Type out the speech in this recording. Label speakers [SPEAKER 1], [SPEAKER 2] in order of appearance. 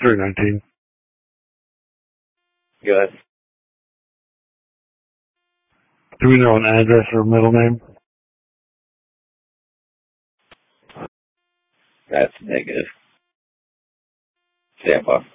[SPEAKER 1] 319.
[SPEAKER 2] Good.
[SPEAKER 1] Do we know an address or middle name?
[SPEAKER 2] That's negative. Tampa.